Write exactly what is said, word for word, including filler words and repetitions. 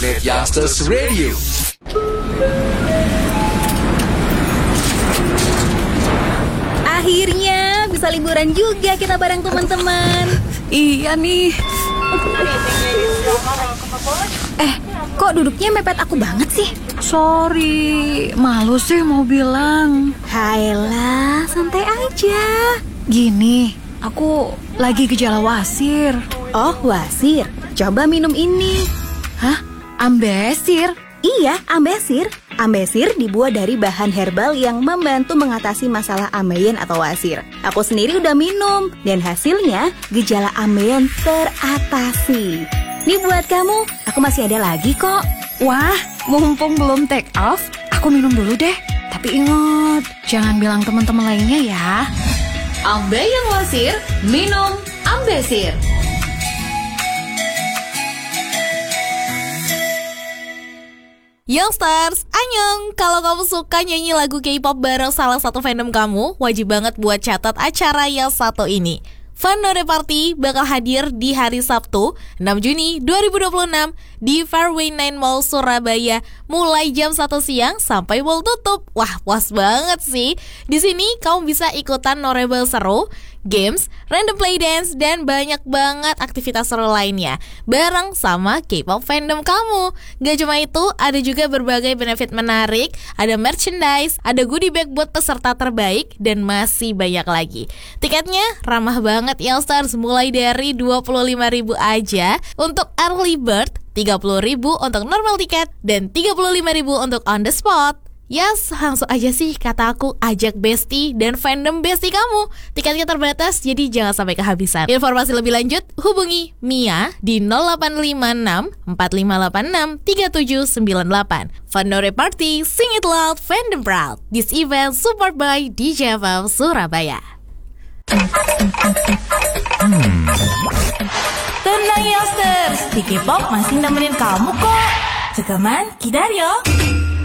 Net Youngsters Radio. Akhirnya bisa liburan juga kita bareng teman-teman. Iya nih. Eh, kok duduknya mepet aku banget sih? Sorry, malu sih mau bilang. Hayalah, santai aja. Gini, aku lagi gejala wasir. Oh, wasir. Coba minum ini. Hah? Ambesir? Iya, ambesir. Ambesir dibuat dari bahan herbal yang membantu mengatasi masalah ambeien atau wasir. Aku sendiri udah minum, dan hasilnya gejala ambeien teratasi. Nih buat kamu, aku masih ada lagi kok. Wah, mumpung belum take off, aku minum dulu deh. Tapi ingat, jangan bilang teman-teman lainnya ya. Ambeien wasir, minum Ambesir. Youngsters, annyeong! Kalau kamu suka nyanyi lagu K-pop bareng salah satu fandom kamu, wajib banget buat catat acara yang satu ini. Fandore Party bakal hadir di hari Sabtu, enam Juni dua ribu dua puluh enam di Fairway Nine Mall, Surabaya, mulai jam satu siang sampai mall tutup. Wah, puas banget sih. Di sini kamu bisa ikutan norebel seru, games, random play dance, dan banyak banget aktivitas seru lainnya bareng sama K-pop fandom kamu. Gak cuma itu, ada juga berbagai benefit menarik, ada merchandise, ada goodie bag buat peserta terbaik, dan masih banyak lagi. Tiketnya ramah banget Youngsters, mulai dari dua puluh lima ribu aja untuk early bird, tiga puluh ribu untuk normal tiket, dan tiga puluh lima ribu untuk on the spot. Yes, langsung aja sih kata aku, ajak bestie dan fandom bestie kamu. Tiketnya terbatas, jadi jangan sampai kehabisan. Informasi lebih lanjut, hubungi Mia di nol delapan lima enam empat lima delapan enam tiga tujuh sembilan delapan. Fandore Party, sing it loud, fandom proud. This event support by D J F M Surabaya. Hmm. Tenang Youngsters, di K-pop masih nemenin kamu kok. Cegaman, 기다려.